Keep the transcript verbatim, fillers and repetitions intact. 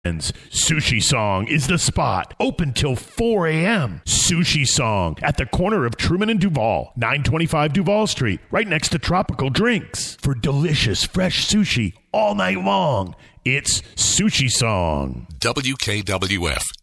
Sushi Song is the spot. Open till four a.m. Sushi Song at the corner of Truman and Duval, nine twenty-five Duval Street, right next to Tropical Drinks. For delicious, fresh sushi all night long, it's Sushi Song. W K W F